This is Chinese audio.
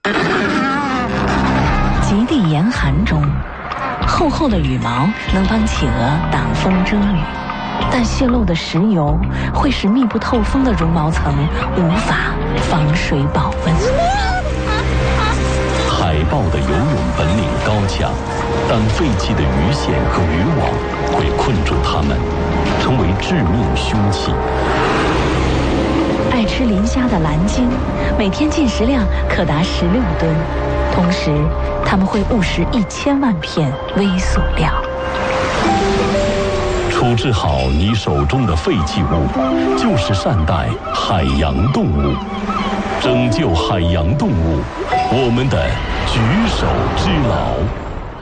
极地严寒中，厚厚的羽毛能帮企鹅挡风遮雨，但泄漏的石油会使密不透风的绒毛层无法防水保温。 海豹的游泳本领高强，但废弃的鱼线和渔网会困住它们，成为致命凶器。 爱吃磷虾的蓝鲸，每天进食量可达16吨，同时它们会误食1000万片微塑料。 处置好你手中的废弃物，就是善待海洋动物，拯救海洋动物，我们的举手之劳。